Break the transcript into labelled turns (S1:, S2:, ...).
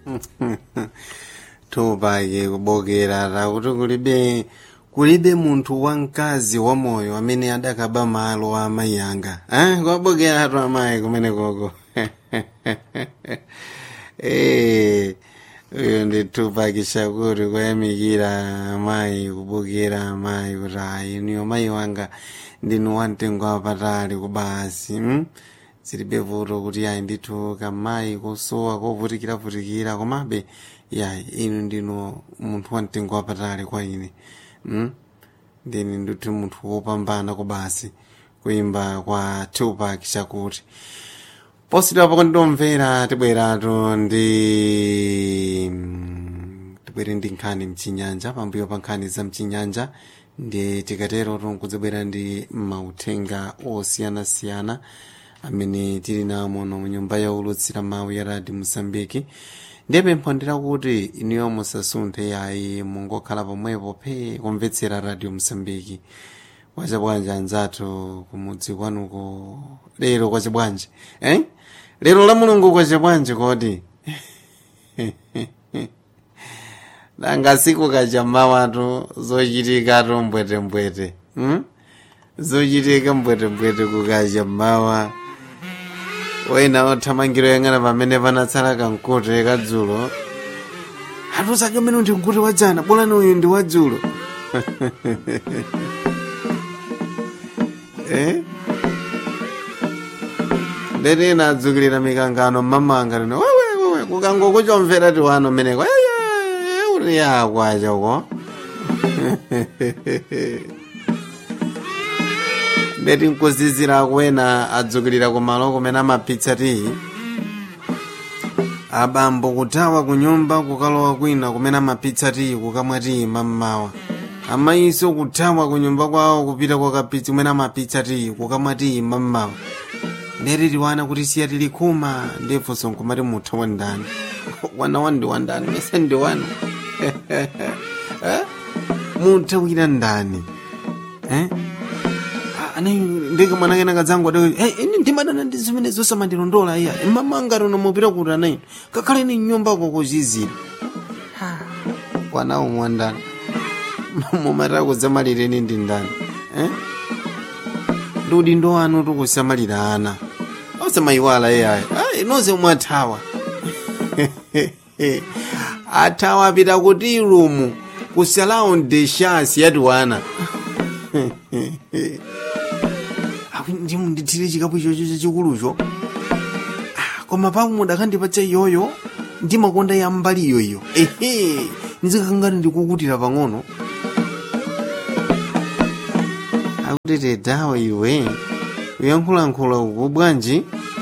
S1: tupake kubokera takuti kulibe munthu wamkazi wa moyo amene adakaba malo a amayi anga kwabokera tu amayi kumene koko. Uyo ndi Tupac Shakur kuyamikira amayi kubokera amayi kuti ayi niyo amayi wanga ndinu wamtengo wapatali kubasi. Zilibe vuto kuti ayi ndithu kamayi kosowa kovutikira komabe yayi inu ndinu munthu wamtengo wapatali kwa ine. Ndini ndithu munthu wopambana kubasi kuimba kwa Tupac Shakur. Posidwa pako ndomvera tibweratu ndi nkhani mchinyanja pambuyo pa nkhani za mchinyanja ndi tikatero tikudzabwera ndi mauthenga osiyanasiyana amene tili nawo muno mu nyumba ya ulutsira mawu ya Radio Mozambique. Ndipempha kuti inuyo musasunthe yayi mungokhala pomwepo kumvetsera Radio Mozambique. Kwachabwanji anzathu kumudzi kwanuko lero kwachabwanji lero la mulungu kwachabwanji kodi nanga siku kachamawatu zochitika mbwetembwete zochitika mbwetembwete kukachamawa wena othamangiro yang'ana pamene panatsala kamkuti kadzulo atusacho mene ndi mkuti wadzana bolani uyu ndi wadzulo. Lero nadzukilira mikangano mamanga lino wewe kukangokuchomvera tiwano meneko uri yakwacha uko. Ndeti nkuzizira kwena adzukilira kumalo kumene amapitsa tiyi abambo kuthawa kunyumba kukalowa kwina kumene amapitsa tiyi kukamwa tiyi mammawa. Amayiso kuthawa kunyumba kwawo kupita kwakapitsa kumene amapitsa tiyi kukamwa tiyi mammawa. Ndeti tiwana kuti siya tili khuma ndifunso nkumati mutha wandani wana wandi wandani mese ndi wanu mutha wina ndani anayi ndika mwana kena kadzangu ini ndimadana ndi zimene zosamandilondola iya mamanga rono mupita kuti anayi kakhale ni nyumbako kuzizira wana umwandani mumata kudzamalireni ndi ndani ndudi ndo anu tukusamalira ana osamayiwala yayi inoze mwathawa athawa apita kuti ilumu kusalawo ndeshasi yatiwana ndimu ndithire chikapu ichocho chikulucho koma pamu mudakandipatsa iyoyo ndimakonda ya mbali iyoyo nizikangati ndikukutira pang'ono akutete dawa iwe uyankhulayankhula uku bwanji